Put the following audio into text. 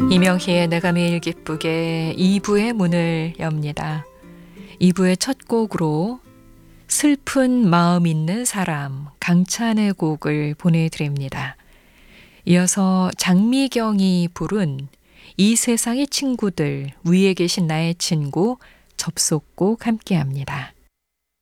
이명희의 내가 매일 기쁘게 2부의 문을 엽니다. 2부의 첫 곡으로 슬픈 마음 있는 사람 강찬의 곡을 보내드립니다. 이어서 장미경이 부른 이 세상의 친구들 위에 계신 나의 친구 접속곡 함께합니다.